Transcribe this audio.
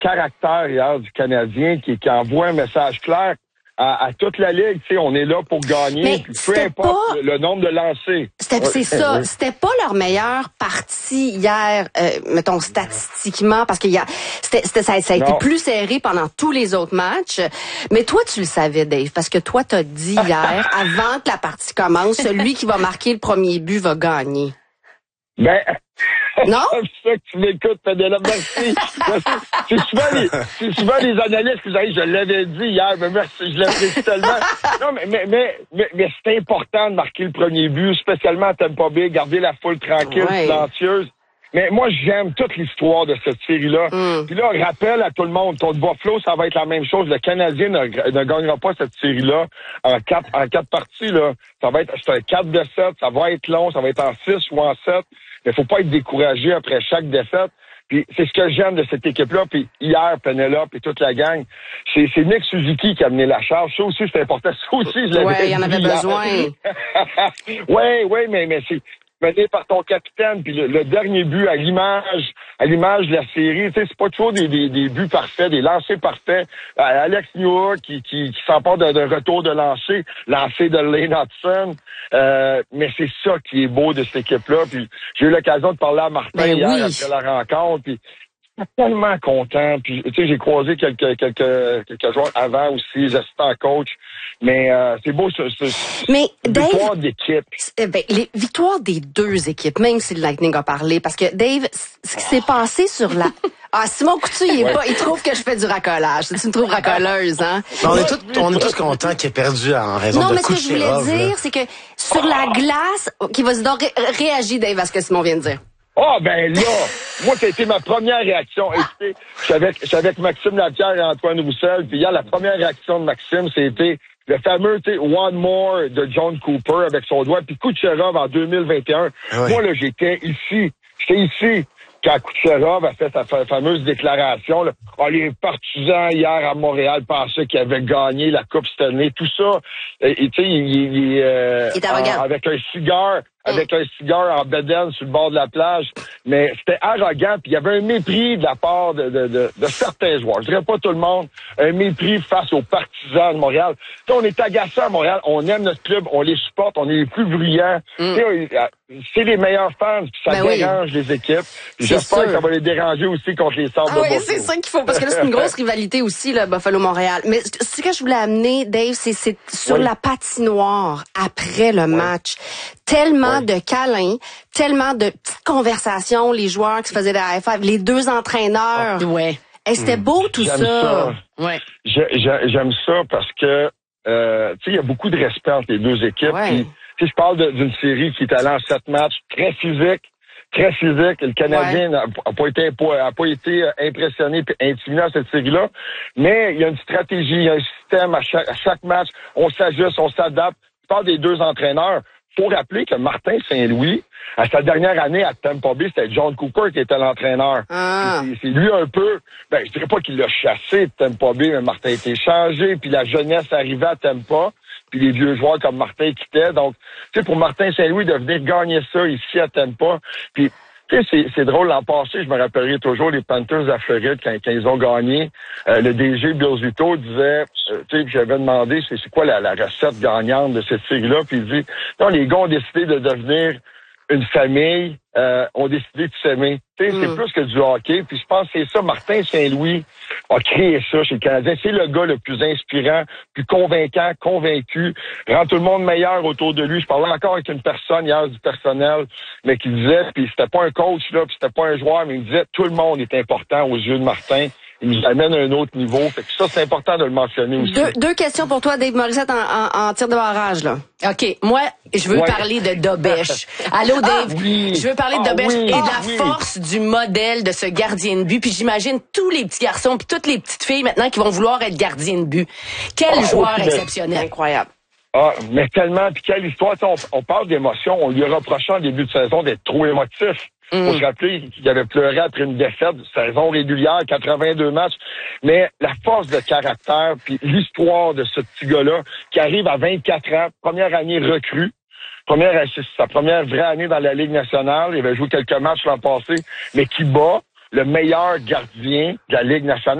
caractère hier du Canadien qui envoie un message clair à toute la Ligue. Tu sais, on est là pour gagner, puis peu importe le nombre de lancers. C'est ça. Oui. C'était pas leur meilleure partie hier, mettons, statistiquement, parce qu'il ça a été plus serré pendant tous les autres matchs. Mais toi, tu le savais, Dave, parce que toi, t'as dit hier, avant que la partie commence, celui qui va marquer le premier but va gagner. Ben... Non? C'est ça que tu m'écoutes, Pénélope, merci. C'est souvent les analystes qui disent, je l'avais dit hier, mais merci, je l'apprécie tellement. Non, mais c'est important de marquer le premier but, spécialement à Tampa Bay, garder la foule tranquille, silencieuse. Mais moi, j'aime toute l'histoire de cette série-là. Puis là, rappel à tout le monde, contre Buffalo, ça va être la même chose. Le Canadien ne gagnera pas cette série-là en quatre parties, là. Ça va être, c'est un 4-7, ça va être long, ça va être en 6 ou en 7. Mais faut pas être découragé après chaque défaite. Puis c'est ce que j'aime de cette équipe-là. Puis hier, Penelope et toute la gang, c'est Nick Suzuki qui a mené la charge. Ça aussi, c'est important. Ça aussi, je l'avais dit. Ouais, il y en avait besoin. Oui, mais c'est mené par ton capitaine. Puis le dernier but à l'image de la série, tu sais, c'est pas toujours des buts parfaits, des lancers parfaits. Alex Newhook qui s'empare d'un retour de lancer de Lane Hudson. Mais c'est ça qui est beau de cette équipe-là. Puis j'ai eu l'occasion de parler à Martin hier après la rencontre. Puis tellement content. Puis tu sais, j'ai croisé quelques joueurs avant aussi, les assistants coach. Mais c'est beau ce victoire d'équipe. Les victoires des deux équipes, même si le Lightning a parlé, parce que Dave, ce qui s'est passé sur la Simon Coutu, il trouve que je fais du racolage. Tu me trouves racoleuse, hein? On est tous contents qu'il ait perdu en raison de Kucherov. Non, mais ce que je voulais dire, c'est que sur la glace, vas-y donc réagis, Dave, à ce que Simon vient de dire. Ben là, moi, ça a été ma première réaction. Écoutez, je suis avec Maxime Lapierre et Antoine Roussel, puis hier, la première réaction de Maxime, c'était le fameux, One More de John Cooper avec son doigt, puis Kucherov en 2021. Moi, là, j'étais ici quand Kucherov a fait sa fameuse déclaration. Là, les partisans hier à Montréal pensaient qu'il avait gagné la Coupe Stanley, tout ça. Et tu sais, il est avec un cigare. Avec un cigare en bedaine sur le bord de la plage. Mais c'était arrogant, puis il y avait un mépris de la part de certains joueurs. Je dirais pas tout le monde. Un mépris face aux partisans de Montréal. T'sais, on est agacés à Montréal, on aime notre club, on les supporte, on est les plus bruyants. C'est les meilleurs fans, puis ça dérange les équipes. J'espère que ça va les déranger aussi contre les Sabres de Buffalo. Oui, c'est ça qu'il faut, parce que là, c'est une grosse rivalité aussi, là, Buffalo-Montréal. Mais ce que je voulais amener, Dave, c'est sur la patinoire après le match. Tellement de câlins, tellement de petites conversations, les joueurs qui se faisaient des high five, les deux entraîneurs. C'était beau tout ça. J'aime ça parce que tu sais, il y a beaucoup de respect entre les deux équipes. Puis, je parle d'une série qui est allée en 7 matchs, très physique. Le Canadien n'a pas été impressionné et intimidé dans cette série-là. Mais il y a une stratégie, il y a un système à chaque match. On s'ajuste, on s'adapte. Je parle des deux entraîneurs. Faut rappeler que Martin Saint-Louis, à sa dernière année à Tampa Bay, c'était John Cooper qui était l'entraîneur. C'est lui un peu, je dirais pas qu'il l'a chassé de Tampa Bay, mais Martin a été changé, puis la jeunesse arrivait à Tampa, puis les vieux joueurs comme Martin quittaient. Donc, tu sais, pour Martin Saint-Louis de venir gagner ça ici à Tampa, puis tu sais, c'est drôle, l'an passé, je me rappellerai toujours les Panthers à Floride quand ils ont gagné. Le DG Bill Zito disait, tu sais, j'avais demandé c'est quoi la recette gagnante de cette série-là, puis il dit, non, les gars ont décidé de devenir une famille, ont décidé de s'aimer. Tu sais, c'est plus que du hockey, puis je pense que c'est ça, Martin Saint-Louis a créé ça chez le Canadien. C'est le gars le plus inspirant, plus convaincant, convaincu, rend tout le monde meilleur autour de lui. Je parlais encore avec une personne hier du personnel, mais qui disait, puis c'était pas un coach, là, puis c'était pas un joueur, mais il disait tout le monde est important aux yeux de Martin. Il nous amène à un autre niveau. Fait que ça, c'est important de le mentionner aussi. Deux questions pour toi, Dave Morissette, en tir de barrage, là. OK. Moi, je veux parler de Dobèche. Allô, Dave? Je veux parler de Dobèche et de la force du modèle de ce gardien de but. Puis j'imagine tous les petits garçons puis toutes les petites filles maintenant qui vont vouloir être gardiens de but. Quel joueur exceptionnel. Incroyable. Mais tellement. Puis quelle histoire. On parle d'émotion. On lui a reproché en début de saison d'être trop émotif. Faut se rappeler qu'il avait pleuré après une défaite, saison régulière, 82 matchs. Mais la force de caractère, puis l'histoire de ce petit gars-là, qui arrive à 24 ans, première année recrue, sa première vraie année dans la Ligue nationale, il avait joué quelques matchs l'an passé, mais qui bat le meilleur gardien de la Ligue nationale.